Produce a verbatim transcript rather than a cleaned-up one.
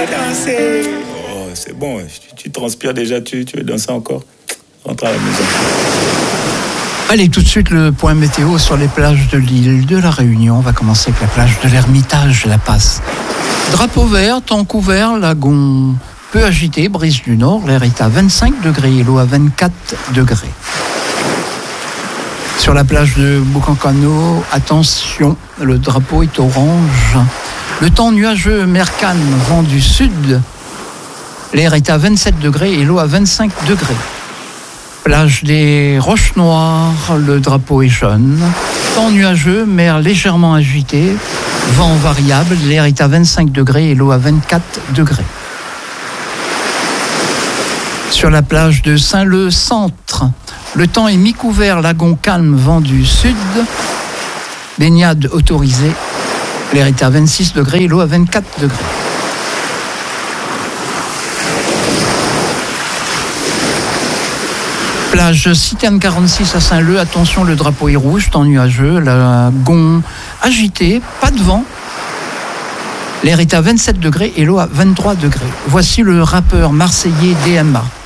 danser. Oh, c'est bon, tu, tu transpires déjà, tu, tu veux danser encore. Rentre à la maison. Allez, tout de suite le point météo sur les plages de l'île de la Réunion. On va commencer avec la plage de l'Ermitage, La Passe. Drapeau vert, temps couvert, lagon peu agité, brise du nord. L'air est à vingt-cinq degrés et l'eau à vingt-quatre degrés. Sur la plage de Boucancano, attention, le drapeau est orange. Le temps nuageux, mer calme, vent du sud. L'air est à vingt-sept degrés et l'eau à vingt-cinq degrés. Plage des Roches Noires, le drapeau est jaune. Temps nuageux, mer légèrement agitée. Vent variable, l'air est à vingt-cinq degrés et l'eau à vingt-quatre degrés. Sur la plage de Saint-Leu-Centre, le temps est mi-couvert, lagon calme, vent du sud. Baignade autorisée, l'air est à vingt-six degrés et l'eau à vingt-quatre degrés. Plage Citerne quarante-six à Saint-Leu, attention, le drapeau est rouge, temps nuageux, lagon agité, pas de vent. L'air est à vingt-sept degrés et l'eau à vingt-trois degrés. Voici le rappeur marseillais D M A.